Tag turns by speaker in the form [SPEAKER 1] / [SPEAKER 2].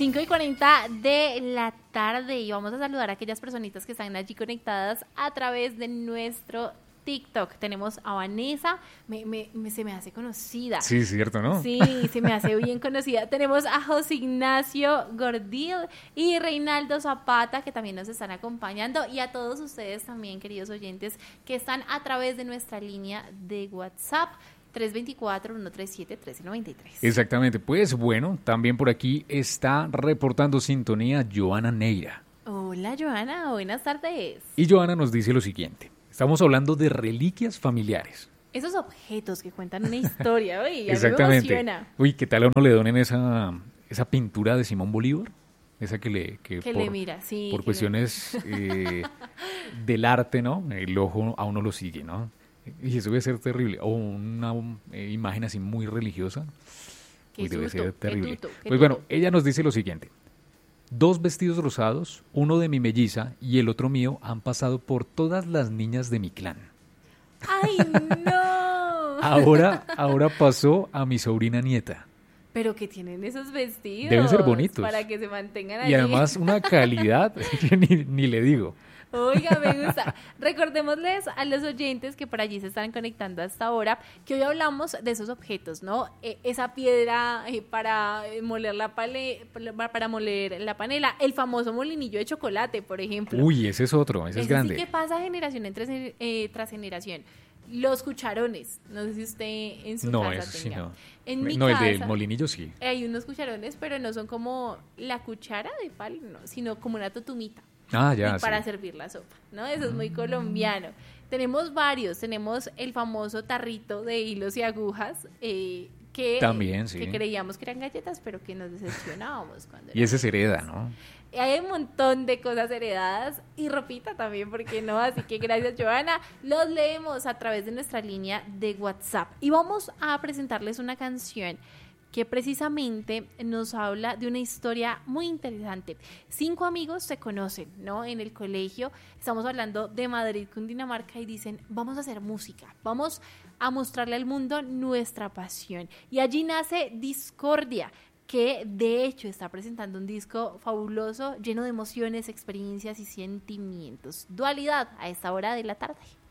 [SPEAKER 1] 5:40 de la tarde y vamos a saludar a aquellas personitas que están allí conectadas a través de nuestro TikTok. Tenemos a Vanessa, se me hace conocida.
[SPEAKER 2] Sí, es cierto, ¿no?
[SPEAKER 1] Sí, se me hace bien conocida. Tenemos a José Ignacio Gordil y Reinaldo Zapata, que también nos están acompañando, y a todos ustedes también, queridos oyentes, que están a través de nuestra línea de WhatsApp 324-137-1393.
[SPEAKER 2] Exactamente, pues bueno, también por aquí está reportando sintonía Joana Neira.
[SPEAKER 1] Hola Joana, buenas tardes.
[SPEAKER 2] Y Joana nos dice lo siguiente: estamos hablando de reliquias familiares.
[SPEAKER 1] Esos objetos que cuentan una historia, uy,
[SPEAKER 2] Exactamente.
[SPEAKER 1] Me emociona.
[SPEAKER 2] Uy, ¿qué tal a uno le donen esa pintura de Simón Bolívar? Esa que le
[SPEAKER 1] mira, sí.
[SPEAKER 2] Por cuestiones del arte, ¿no? El ojo a uno lo sigue, ¿no? Y eso debe ser terrible. O una imagen así muy religiosa.
[SPEAKER 1] Qué
[SPEAKER 2] debe
[SPEAKER 1] susto,
[SPEAKER 2] ser terrible.
[SPEAKER 1] qué
[SPEAKER 2] Pues bueno, ella nos dice lo siguiente: 2 vestidos rosados, uno de mi melliza y el otro mío, han pasado por todas las niñas de mi clan.
[SPEAKER 1] ¡Ay, no!
[SPEAKER 2] Ahora pasó a mi sobrina nieta.
[SPEAKER 1] Pero que tienen esos vestidos.
[SPEAKER 2] Deben ser bonitos.
[SPEAKER 1] Para que se mantengan allí.
[SPEAKER 2] Y además una calidad, ni le digo.
[SPEAKER 1] Oiga, me gusta. Recordémosles a los oyentes que por allí se están conectando hasta ahora que hoy hablamos de esos objetos, ¿no? Esa piedra para moler para moler la panela, el famoso molinillo de chocolate, por ejemplo.
[SPEAKER 2] Uy, ese es otro, ese es grande.
[SPEAKER 1] Sí que pasa generación tras generación. Los cucharones, no sé si usted en su casa
[SPEAKER 2] eso
[SPEAKER 1] tenga.
[SPEAKER 2] sí no.
[SPEAKER 1] En mi
[SPEAKER 2] no,
[SPEAKER 1] casa,
[SPEAKER 2] el del molinillo sí.
[SPEAKER 1] hay unos cucharones, pero no son como la cuchara de palo, no, sino como una totumita.
[SPEAKER 2] Ah, ya,
[SPEAKER 1] para
[SPEAKER 2] sí.
[SPEAKER 1] servir la sopa, ¿no? Eso es muy colombiano. Tenemos varios, tenemos el famoso tarrito de hilos y agujas, que
[SPEAKER 2] También, sí.
[SPEAKER 1] que creíamos que eran galletas, pero que nos decepcionábamos cuando
[SPEAKER 2] Y ese se hereda, ¿no?
[SPEAKER 1] hay un montón de cosas heredadas y ropita también, ¿por qué no? Así que gracias, Joana. Los leemos a través de nuestra línea de WhatsApp. Y vamos a presentarles una canción que precisamente nos habla de una historia muy interesante. 5 amigos se conocen, ¿no? En el colegio. Estamos hablando de Madrid, Cundinamarca, y dicen, vamos a hacer música, vamos a mostrarle al mundo nuestra pasión. Y allí nace Discordia, que de hecho está presentando un disco fabuloso, lleno de emociones, experiencias y sentimientos. Dualidad a esta hora de la tarde.